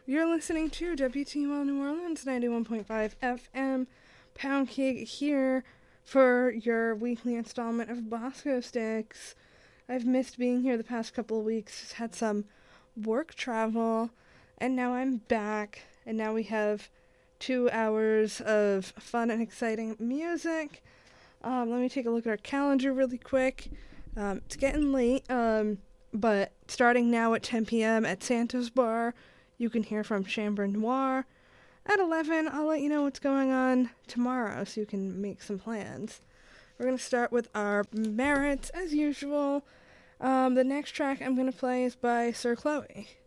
You're listening to WTML New Orleans 91.5 FM. Pound Cake here for your weekly installment of Bosco Sticks. I've missed being here the past couple of weeks, just had some work travel, and now I'm back, and now we have 2 hours of fun and exciting music. Let me take a look at our calendar really quick. It's getting late, but starting now at 10 p.m. at Santa's Bar, you can hear from Chambre Noir. At 11, I'll let you know what's going on tomorrow so you can make some plans. We're going to start with our merits, as usual. The next track I'm going to play is by Sir Chloe.